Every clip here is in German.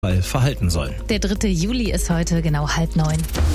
verhalten sollen. Der 3. Juli ist heute genau 8:30.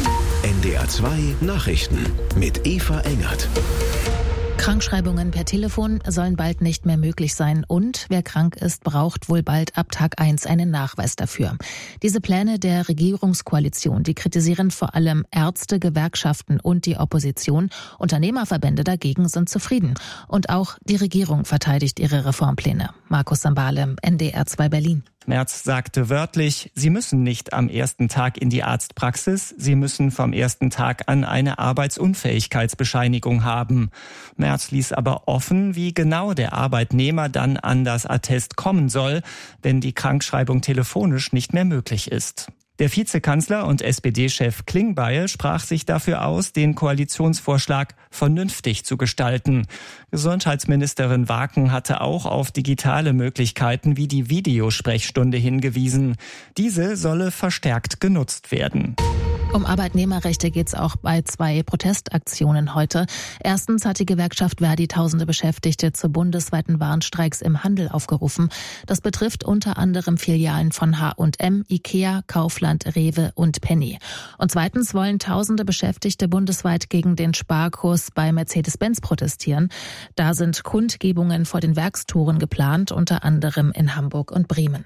NDR 2 Nachrichten mit Eva Engert. Krankschreibungen per Telefon sollen bald nicht mehr möglich sein und wer krank ist, braucht wohl bald ab Tag 1 einen Nachweis dafür. Diese Pläne der Regierungskoalition, die kritisieren vor allem Ärzte, Gewerkschaften und die Opposition. Unternehmerverbände dagegen sind zufrieden. Und auch die Regierung verteidigt ihre Reformpläne. Markus Sambale, NDR 2 Berlin. Merz sagte wörtlich, sie müssen nicht am ersten Tag in die Arztpraxis, sie müssen vom ersten Tag an eine Arbeitsunfähigkeitsbescheinigung haben. Merz ließ aber offen, wie genau der Arbeitnehmer dann an das Attest kommen soll, wenn die Krankschreibung telefonisch nicht mehr möglich ist. Der Vizekanzler und SPD-Chef Klingbeil sprach sich dafür aus, den Koalitionsvorschlag vernünftig zu gestalten. Gesundheitsministerin Waken hatte auch auf digitale Möglichkeiten wie die Videosprechstunde hingewiesen. Diese solle verstärkt genutzt werden. Um Arbeitnehmerrechte geht es auch bei 2 Protestaktionen heute. Erstens hat die Gewerkschaft Verdi tausende Beschäftigte zu bundesweiten Warnstreiks im Handel aufgerufen. Das betrifft unter anderem Filialen von H&M, Ikea, Kaufland, Rewe und Penny. Und zweitens wollen tausende Beschäftigte bundesweit gegen den Sparkurs bei Mercedes-Benz protestieren. Da sind Kundgebungen vor den Werkstoren geplant, unter anderem in Hamburg und Bremen.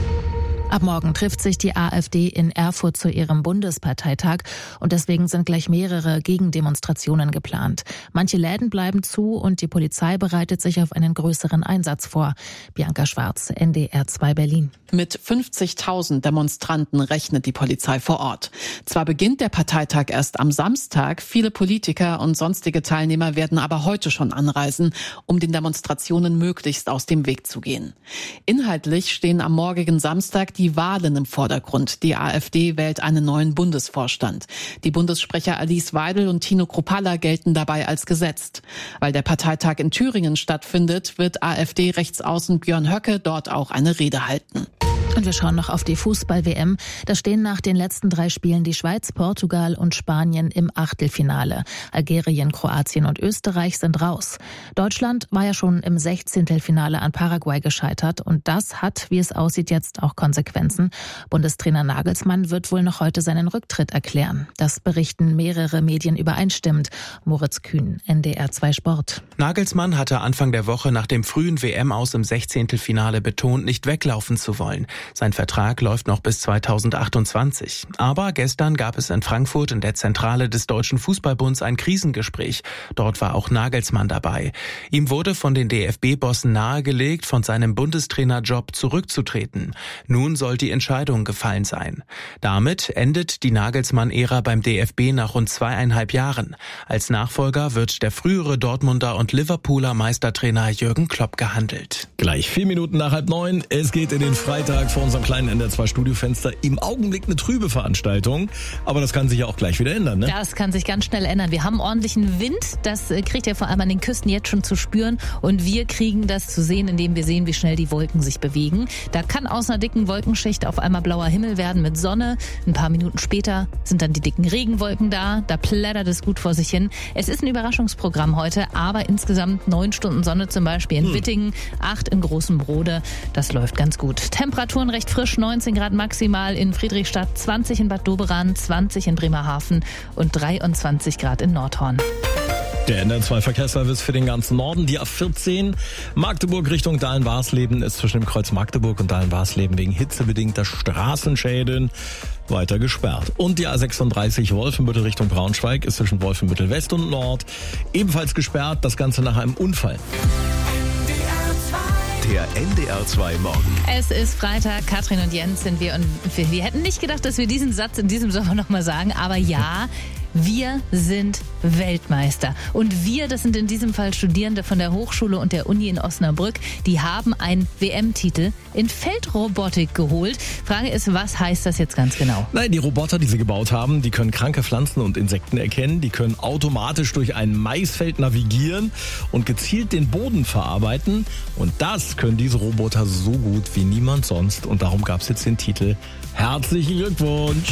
Ab morgen trifft sich die AfD in Erfurt zu ihrem Bundesparteitag und deswegen sind gleich mehrere Gegendemonstrationen geplant. Manche Läden bleiben zu und die Polizei bereitet sich auf einen größeren Einsatz vor. Bianca Schwarz, NDR 2 Berlin. Mit 50.000 Demonstranten rechnet die Polizei vor Ort. Zwar beginnt der Parteitag erst am Samstag, viele Politiker und sonstige Teilnehmer werden aber heute schon anreisen, um den Demonstrationen möglichst aus dem Weg zu gehen. Inhaltlich stehen am morgigen Samstag die Wahlen im Vordergrund. Die AfD wählt einen neuen Bundesvorstand. Die Bundessprecher Alice Weidel und Tino Kruppalla gelten dabei als gesetzt. Weil der Parteitag in Thüringen stattfindet, wird AfD-Rechtsaußen Björn Höcke dort auch eine Rede halten. Und wir schauen noch auf die Fußball-WM. Da stehen nach den letzten 3 Spielen die Schweiz, Portugal und Spanien im Achtelfinale. Algerien, Kroatien und Österreich sind raus. Deutschland war ja schon im 16. an Paraguay gescheitert. Und das hat, wie es aussieht, jetzt auch Konsequenzen. Bundestrainer Nagelsmann wird wohl noch heute seinen Rücktritt erklären. Das berichten mehrere Medien übereinstimmend. Moritz Kühn, NDR 2 Sport. Nagelsmann hatte Anfang der Woche nach dem frühen WM-Aus im 16. betont, nicht weglaufen zu wollen. Sein Vertrag läuft noch bis 2028. Aber gestern gab es in Frankfurt in der Zentrale des Deutschen Fußballbunds ein Krisengespräch. Dort war auch Nagelsmann dabei. Ihm wurde von den DFB-Bossen nahegelegt, von seinem Bundestrainerjob zurückzutreten. Nun soll die Entscheidung gefallen sein. Damit endet die Nagelsmann-Ära beim DFB nach rund 2,5 Jahren. Als Nachfolger wird der frühere Dortmunder und Liverpooler Meistertrainer Jürgen Klopp gehandelt. Gleich 4 Minuten nach 8:30. Es geht in den Freitag vor unserem kleinen NDR 2 Studiofenster. Im Augenblick eine trübe Veranstaltung, aber das kann sich ja auch gleich wieder ändern, ne? Das kann sich ganz schnell ändern. Wir haben ordentlichen Wind, das kriegt ihr vor allem an den Küsten jetzt schon zu spüren und wir kriegen das zu sehen, indem wir sehen, wie schnell die Wolken sich bewegen. Da kann aus einer dicken Wolkenschicht auf einmal blauer Himmel werden mit Sonne. Ein paar Minuten später sind dann die dicken Regenwolken da plättert es gut vor sich hin. Es ist ein Überraschungsprogramm heute, aber insgesamt 9 Stunden Sonne zum Beispiel in Wittingen, 8 in Großem Brode. Das läuft ganz gut. Temperaturen recht frisch, 19 Grad maximal in Friedrichstadt, 20 in Bad Doberan, 20 in Bremerhaven und 23 Grad in Nordhorn. Der NDR 2 Verkehrsservice für den ganzen Norden. Die A14 Magdeburg Richtung Dahlen-Warsleben ist zwischen dem Kreuz Magdeburg und Dahlen-Warsleben wegen hitzebedingter Straßenschäden weiter gesperrt. Und die A36 Wolfenbüttel Richtung Braunschweig ist zwischen Wolfenbüttel West und Nord ebenfalls gesperrt. Das Ganze nach einem Unfall. Der NDR 2 Morgen. Es ist Freitag, Katrin und Jens sind wir und wir hätten nicht gedacht, dass wir diesen Satz in diesem Sommer nochmal sagen, aber ja, wir sind Weltmeister. Und wir, das sind in diesem Fall Studierende von der Hochschule und der Uni in Osnabrück, die haben einen WM-Titel in Feldrobotik geholt. Frage ist, was heißt das jetzt ganz genau? Nein, die Roboter, die sie gebaut haben, die können kranke Pflanzen und Insekten erkennen, die können automatisch durch ein Maisfeld navigieren und gezielt den Boden verarbeiten. Und das können diese Roboter so gut wie niemand sonst. Und darum gab es jetzt den Titel Herzlichen Glückwunsch!